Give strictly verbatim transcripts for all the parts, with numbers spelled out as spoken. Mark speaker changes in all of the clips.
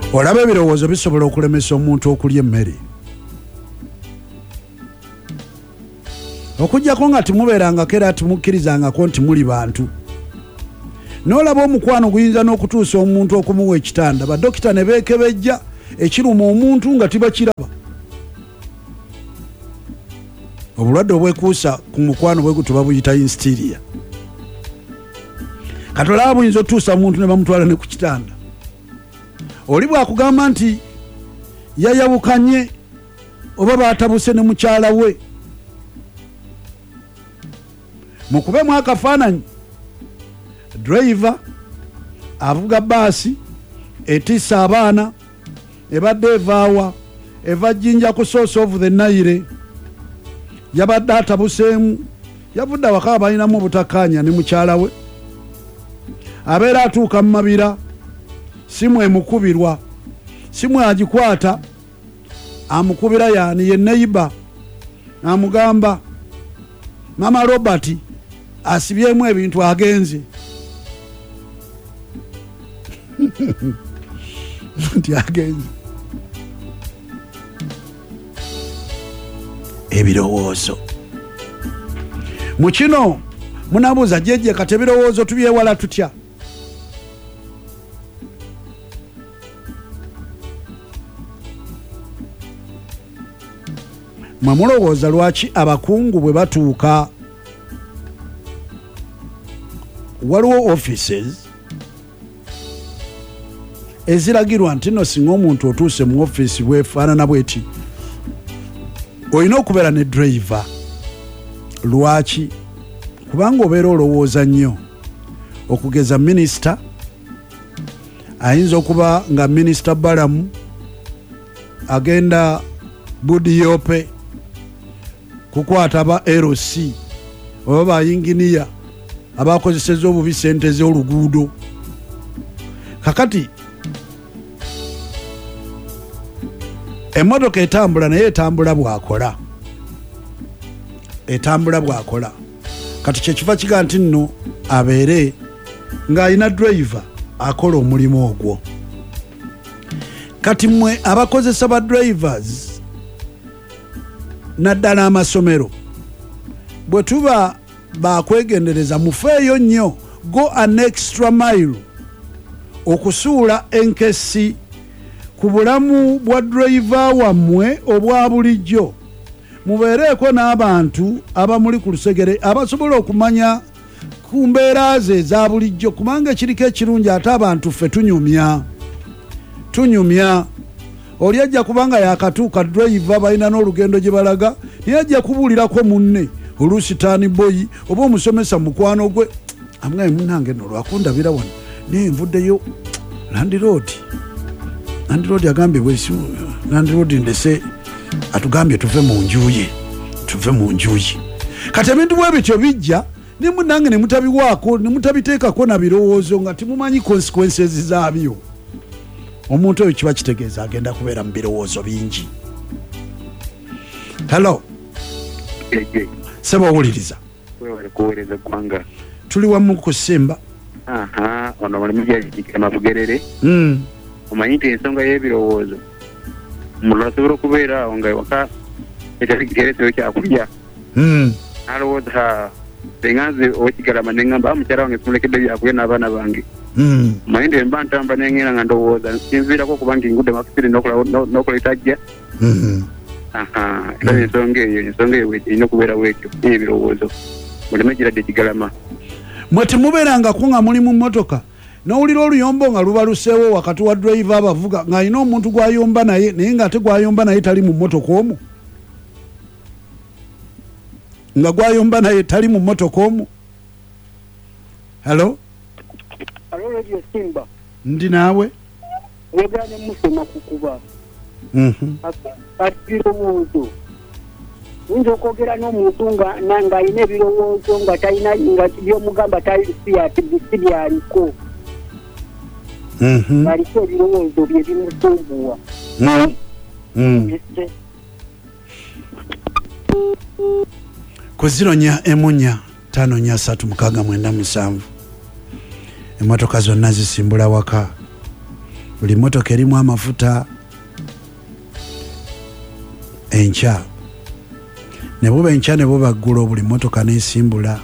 Speaker 1: olaba ebirowoozo bisobola okulemesa omuntu okulya emmere okujjako nga timubeerangako era timukkirizangako nti muli bantu n'olaba omukwano guyinza n'okutuusa omuntu okumuwa ekitanda badokita ne beekebejja ekiruma omuntu nga tibakiraba obulwadde obwekuusa ku mukwano bwe gutuba buyita instiria kati olaba buyinza otuusa omuntu ne bamutwala ne ku kitanda oli bwakugamba nti yayawukanye oba batabuse ne mukyala we mukubemu akafaananyi driver avuga baasi etiisa abaana ebadde evaawa eva Jinja ku source of the Nile yabadde atabuseemu yavudde awaka balinamu obutakkaanya ne mukyala we abeera atuuka mu mabira simu emukubirwa simu agikwata amukubira yaani ye neighbor amugamba mama Robert asibyemu ebintu agenze nti agenze ebirowoozo mu kino munabuuza jjejje kati ebirowoozo tubyewala tutya mwe mulowooza lwaki abakungu bwe batuuka waliwo offices eziragirwa nti no singa omuntu otuuse mu office bwefaanana bweti olina okubeera ne driver lwaki kubanga obeera olowooza nnyo okugeza minisita ayinza okuba nga minisita Balamu agenda Budiope kukwata ba L C oba bayinginiya abakozeseza obubi sente z'oluguudo kakati emmotoka etambula naye etambula bwakola etambula bwakola kati kyekiva kiga nti nno abeere ng'alina driver akola omulimu ogwo kati mmwe abakozesa ba drivers naddala amasomero bwe tuba bakwegendereza mufeeyo nnyo go an extra mile okusuula enkesi ku bulamu bwa driver wammwe obwa bulijjo mubeereeko n'abantu abamuli ku lusegere abasobola okumanya ku mbeera ze eza bulijjo kubanga ekiriko ekirungi ate abantu ffe tunyumya tunyumya oli ajja kubanga yakatuuka driver balina n'olugendo gye balaga naye ajja kubuulirako munne oluusi taani boyi oba omusomesa mukwano gwe amwaye munange no lwakundabira wano naye nvuddeyo landiroodi landiroodi agambye bwesi landiroodi ndese atugambye tuve mu njuye tuve mu njuye kati ebintu bwe bityo bijja ne munange ne mutabiwaako ne mutabiteekako na birowoozo nga timumanyi consequences zaabyo omuntu oyo kiba kitegeeza agenda kubeera mu birowoozo bingi. Hello seba owuliriza
Speaker 2: kuweereza ggwanga
Speaker 1: tuli wamu kusimba
Speaker 2: aha ono mulimu gyamabugerere
Speaker 1: mm.
Speaker 2: omanyi nti ensonga y'ebirowoozo omuntu asobola okubeera awo nga waka ekyakigereseyo kyakulya
Speaker 1: mm.
Speaker 2: alowooza enganze okigalama neŋŋamba mukyala wange simulekedde byakulya n'abaana bange
Speaker 1: mm.
Speaker 2: omanyi nti mba ntamba neŋŋera nga ndowooza nsinziirako okuba nti ngudde makisiri n'okola etajja
Speaker 1: mm-hmm.
Speaker 2: aha era ensonga eyo ensonga eyo erina okubeerawo ekyo ebirowoozo muleme giradde kigalama
Speaker 1: mwe temubeerangako nga muli mu mmotoka n'owulira oluyombo nga luba luseewo wakati wa driver abavuga ng'alina omuntu gwayomba naye naye ng'ate gwayomba naye tali mu mmotoka omwo nga gwayomba naye tali mu mmotoka omwo. Hello
Speaker 3: Hello Radio Simba
Speaker 1: ndi naawe
Speaker 3: wegane musema kukuba
Speaker 1: mhm
Speaker 3: birowoozo nzo kwogera n'omuntu nga nanga alina ebirowoozo nga talina nga byomugamba si byaliko aliko ebirowoozo bye bimusumbuwa
Speaker 1: ku ziro nya emunya tano nya satu mukaaga mwenda musanvu emmotoka zonna zisimbula waka buli motoka erimu amafuta enkya ne buba enkya ne buba ggulo buli motoka nesimbula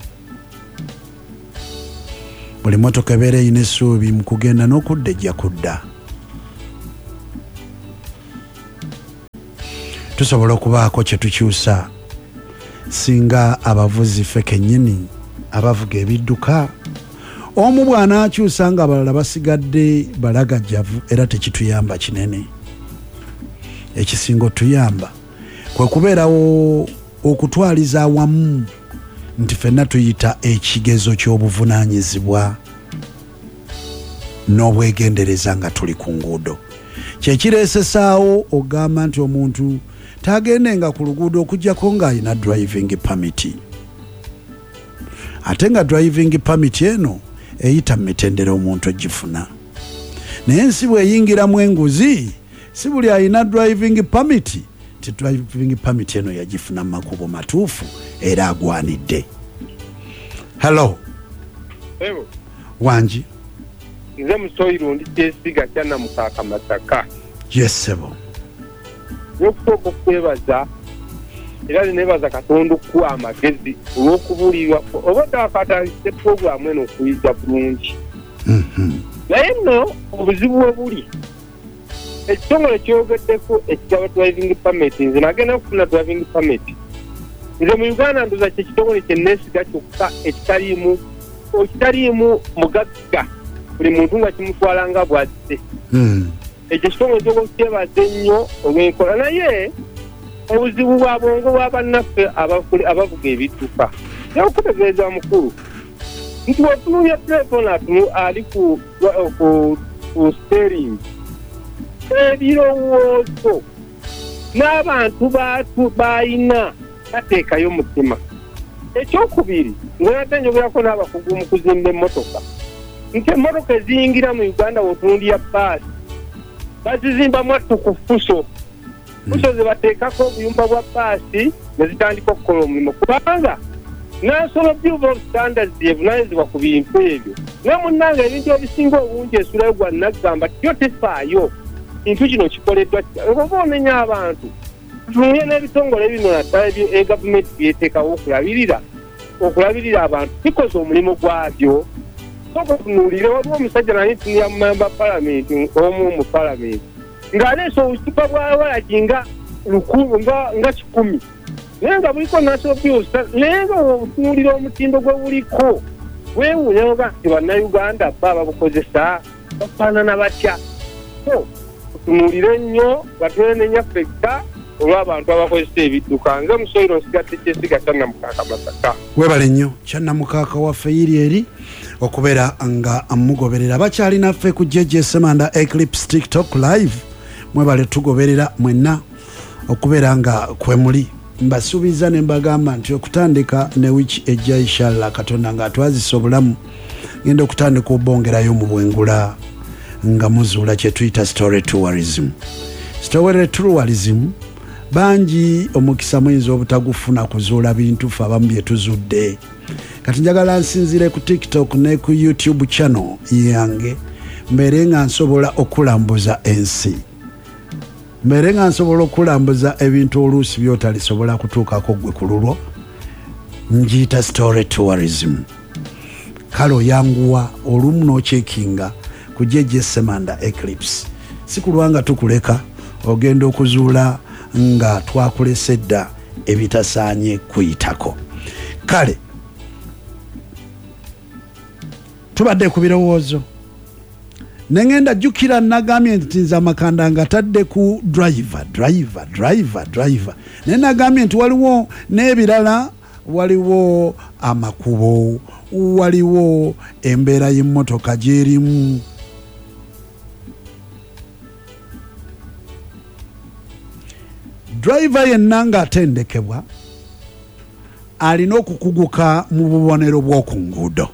Speaker 1: buli motoka ebeera eyina essuubi mu kugenda n'okudda ejja kudda tusobola okubaako kye tukyusa singa abavuzi ffe kennyini abavuga ebidduka omu bw'anaakyusa nga abalala basigadde balagajjavu era tekituyamba kinene ekisinga otuyamba kwe kubeerawo okutwaliza awamu nti ffenna tuyita ekigezo ky'obuvunaanyizibwa n'obwegendereza nga tuli ku nguudo kyekireesesaawo ogamba nti omuntu tagendenga ku luguudo okujjako ng'alina driving permit ate nga driving permit eno eyita mu mitendera omuntu ogifuna naye ensi bweyingiramu enguzi si buli alina driving permit ti driving permit eno yagifuna mu makubo matuufu era agwanidde. Hello
Speaker 4: Ewo
Speaker 1: wanji
Speaker 4: nze musoiro ndi kyesiga kyana mukaka Masaka.
Speaker 1: Yes sebo
Speaker 4: yokusooka okwebaza era nebaza Katonda okuwa amagezi olw'okubulirwa oba takatandise puroguramu eno okuyiza bulungi naye nno obuzibu we buli ekitongole kyogeddeko ekigaba driving permit nze nagenda okufuna driving permit nze mu Uganda ndoza kyekitongole kyenneesiga kyokka ekitaliimu ekitaliimu mugagga buli muntu nga kimutwala nga bwazze ekyo kitongole kyokukyebaza ennyo olw'enkola naye obuzibu bwa bwongo bwa bannaffe abavuga ebidduka yakutegeeza mukulu nti wetunuulya telefoni ali ku steering ebirowoozo n'abantu batu bayina bateekayo mutima ekyokubiri ngate njogerako n'abakugu mu kuzimba emmotoka nti emmotoka eziyingira mu Uganda wetunuulya baasi bazizimbamu attukufuso fuso ze bateekako obuyumba bwa baasi ne zitandika okukola omulimu kubanga nansolo bureau standards yevunaanyizibwa ku bintu ebyo naye munnanga ebintu ebisinga obungi esulayo gwa nagamba tyo tefaayo kintu kino kikoleddwa oba onenya abantu tutunye n'ebitongole bino naddala egavumenti byeteekawo okulabirira okulabirira abantu bikoze omulimu gwabyo sooka tunuulire waliwo omusajja nani tunira mu memba palamenti omu mu palamenti ng'aleese obucupa bwa walagi nga lukumi nga kikumi naye nga buliko national bills naye nga obutunuulira omutindo gwe buliko weewuunyaga nti bannayuganda bba babukozesa bafaanana batya so tunuulire nnyo batwenenya ffekka olw'abantu abakozesa ebidduka nga musoiro nsigadde kyesiga kyannamukaka Masaka.
Speaker 1: Webale nnyo kyannamukaka waffe yiri eri okubeera nga mugoberera bakyali naffe ku J J Semanda Eclipse TikTok live mwebale tugoberera mwenna okubeera nga kwemuli mbasuubiza ne mbagamba nti okutandika ne wiki ejja inshallah Katonda nga atwazisa obulamu ngenda okutandika obongerayo mu bwengula nga muzuula kye tuyita story tourism. Story tourism bangi omukisa muyinza obutagufuna kuzuula bintu fe abamu bye tuzudde kati njagala nsinzire ku TikTok ne ku YouTube channel yange mbere nga nsobola okulambuza ensi mbere nga nsobola okulambuza ebintu oluusi byotalisobola kutuukako gwe ku lulwo njiyita story tourism. Kale oyanguwa olumu n'okyekinga ku J J Semanda Eclipse si kulwanga tukuleka ogenda okuzuula nga twakulese dda ebitasaanye kuyitako. Kale tubadde ku birowoozo nengenda jjukira nagambye nti nze amakanda nga tadde ku driver driver driver driver naye nagambye nti waliwo n'ebirala waliwo amakubo waliwo embeera y'emmotoka gyerimu driver yenna ng'atendekebwa alina okukuguka mu bubonero bw'oku nguudo.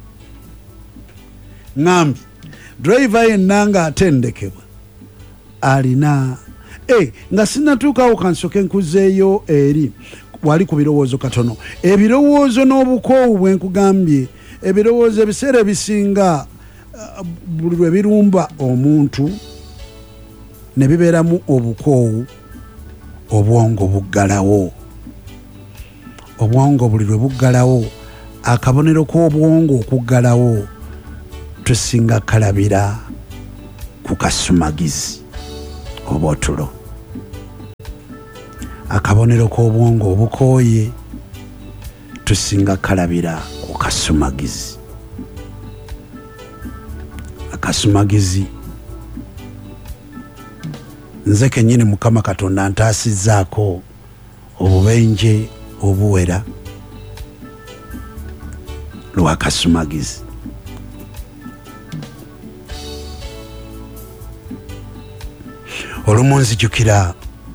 Speaker 1: Ngambye driver yenna ng'atendekebwa alina e nga sinatuukawo kansoke nkuzeeyo eri wali ku birowoozo katono ebirowoozo n'obukoowu bwe nkugambye ebirowoozo ebiseera ebisinga buli lwe birumba omuntu ne bibeeramu obukoowu obwongo buggalawo. Obwongo buli lwe buggalawo, akabonero k'obwongo okuggalawo tusinga kalabira ku kasumagizi oba otulo. Akabonero k'obwongo obukooye tusinga kalabira ku kasumagizi. Akasumagizi nze kennyini Mukama Katonda ntaasizzaako obubenje obuwera lwa kasumagizi. Olumu nzijukira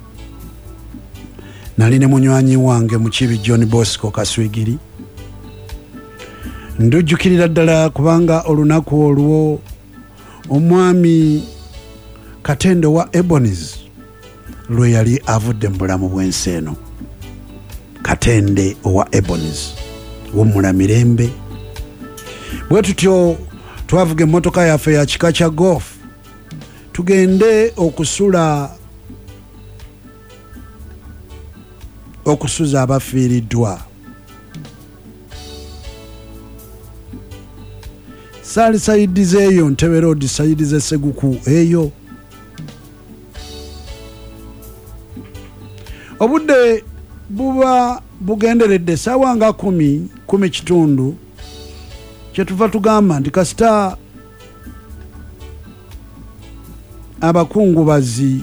Speaker 1: nali ne munywanyi wange Mukibi John Bosco Kaswigiri. Ndujjukirira ddala kubanga olunaku olwo omwami Katende wa Ebonies lwe yali avudde mu bulamu bw'ensi eno. Katende owa Ebonies w'ommula mirembe. Bwe tutyo twavuga emmotoka yaffe ya kika kya golf tugende okusula okusuza abafiiriddwa. Saali sayidi zeeyo Ntebe Road, sayidi ze Seguku eyo. Obudde buba bugenderedde ssaawa nga kumi kumi kitundu kyetuva tugamba nti kasita abakungubazi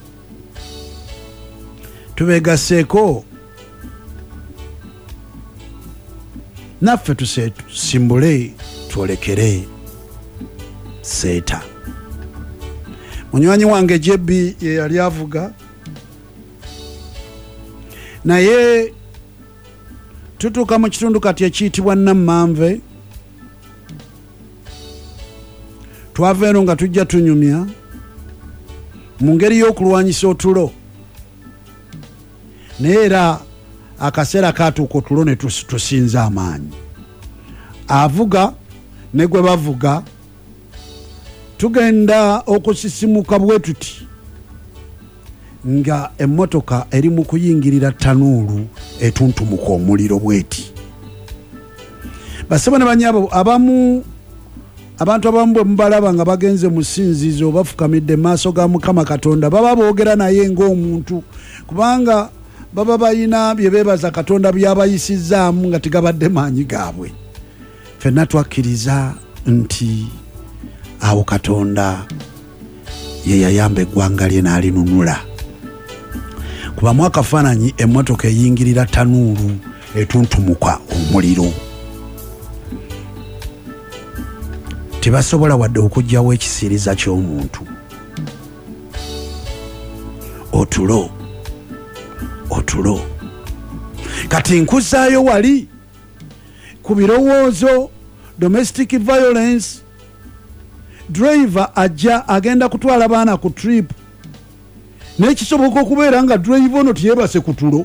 Speaker 1: tubeegaseeko naffe tusimbule twolekere seeta. Munywanyi wange Jebbi ye yali avuga naye tutuuka mu kitundu kati ekiyitibwa Nammanve. Twava eno nga tujja tunyumya mu ngeri y'okulwanyisa otulo, naye era akaseera katuuka otulo ne tusinza amaanyi. Avuga ne gwe bavuga tugenda okusisimuka bwe tuti nga emmotoka eri mu kuyingirira tanuulu etuntumuka omuliro bweti. Basaba ne banyabo abamu abantu abamu bwe mubalaba nga bagenze mu ssinzizo bafukamidde maaso ga Mukama Katonda baba boogera naye ng'omuntu, kubanga baba bayina bye beebaza Katonda byabayisizaamu nga tegabadde maanyi gaabwe. Ffenna twakkiriza nti awo Katonda ye yayamba eggwanga lye n'alinunula. Kubamu akafaananyi emmotoka eyingirira tanuulu etuntumuka omuliro. Tebasobola wadde okuggyawo ekisiriza ky'omuntu. Otulo otulo kati nkuzaayo wali ku birowoozo domestic violence. Driver ajja agenda kutwala baana ku trip nekisoboka okubeera nga driver ono tiyebase ku tulo.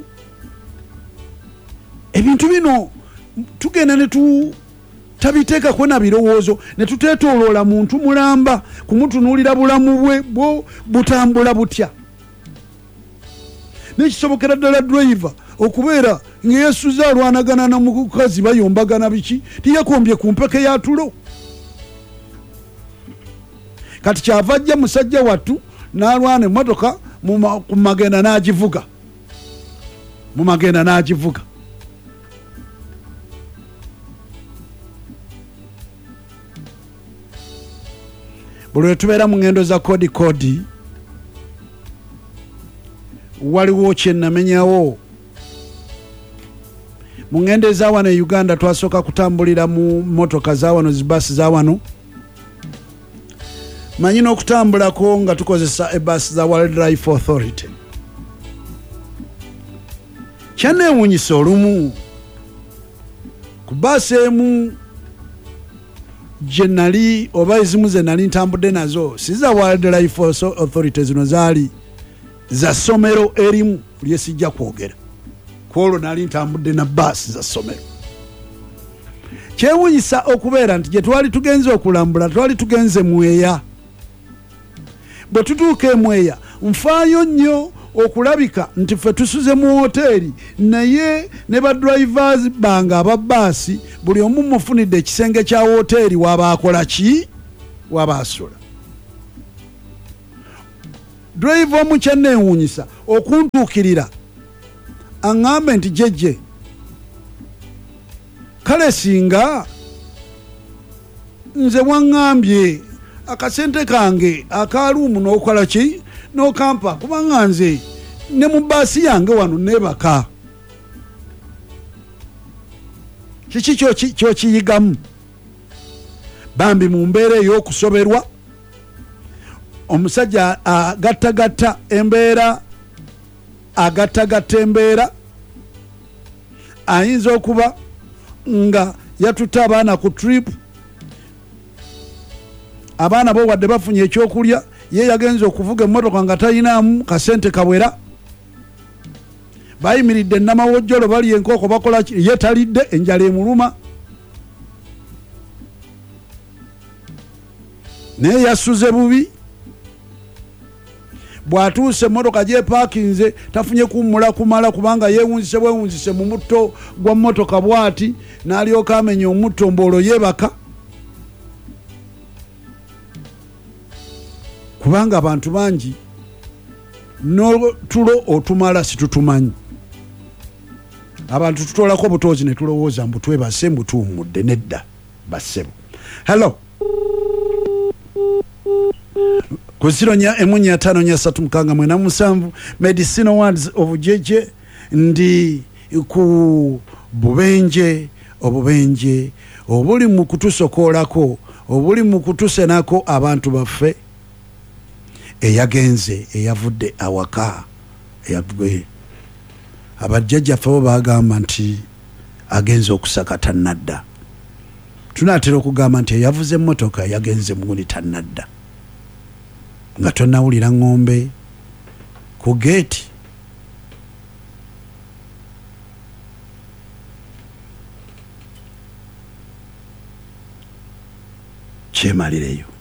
Speaker 1: Ebintu bino tugenda ne tu tabiteeka kwena birowoozo ne tuteetooloola muntu mulamba kumutunuulira bulamu bwe bwo butambula butya. Nekisobokera ddala driver okubeera ng'eyesuza alwanagana na mukazi bayombagana biki tiyakombye ku mpeke ya tulo. Kati kyava ajja musajja wattu n'alwana emmotoka mu magenda n'agivuga mu magenda n'agivuga. Buli lwe tubeera mu ngendo za kodi kodi waliwo kye namenyawo. Mu ngendo eza wano e Uganda twasooka kutambulira mu motoka za wano zibasi za wano. Manyi n'okutambulako nga tukozesa ebasi za Wildlife Authority. Kyanneewuunyisa olumu ku basi emu gye nali oba ezimu ze nali ntambudde nazo si za Wildlife Authority, zino zaali za ssomero erimu lye sijja kwogera. Ku olwo nali ntambudde na basi za ssomero. kyewunyisa okubeera nti gye twali tugenze okulambula twali tugenze Mweya. Bwe tutuuka e Mweya nfaayo nnyo okulabika nti ffe tusuze mu woteeri naye ne badrivers bange ababaasi buli omu mufunidde ekisenge kya woteeri wabaakola ki wabaasula. Drive omu kyenneewuunyisa okuntuukirira aŋŋambe nti jjejje kale singa nze waŋŋambye akasente kange akaaluumu n'okola ki n'okampa kubanga nze ne mu baasi yange wano neebaka. Kiki kyokiyigamu? Bambi mu mbeera ey'okusoberwa omusajja agattagatta embeera agattagatta embeera ayinza okuba nga yatutte abaana ku trip, abaana bo wadde bafunye ekyokulya ye yagenza okuvuga emmotoka nga talinaamu kasente kabwera, bayimiridde namawojjolo bali enkooko bakola ye talidde enjala emuluma naye yasuze bubi. Bw'atuuse emmotoka gyepakinze tafunye kummula kumala kubanga yeewunzise bwewunzise mu mutto gwa mmotoka bw'ati n'alyoka amenya omutto mboolo yeebaka. Kubanga abantu bangi n'otulo otumala situtumanyi. Abantu tutolako butoozi ne tulowooza mbu twebase mbu tuwummudde, nedda bassebo. Hello. Ku ziro nya emu nya ttaano nya ssatu mukaaga mwenda musanvu Medicinal Words of Jeje ndi ku bubenje obubenje obuli mu kutusokoolako obuli mu kutusenako abantu baffe eyagenze eyavudde awaka eyavudde abajjajjaffe bo bagamba nti agenze okusaka tannadda. Tunaatera okugamba nti eyavuze emmotoka yagenze muguni tannadda nga tonnawulira ng'ombe ku geeti. Kyemalireyo.